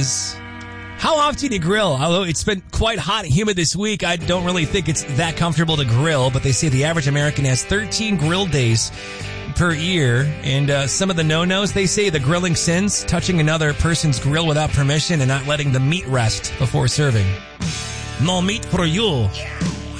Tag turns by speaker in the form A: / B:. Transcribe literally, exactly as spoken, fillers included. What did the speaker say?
A: is, how often do you grill? Although it's been quite hot and humid this week, I don't really think it's that comfortable to grill, but they say the average American has thirteen grill days per year. And uh, some of the no-nos, they say the grilling sins, touching another person's grill without permission and not letting the meat rest before serving. No meat for you.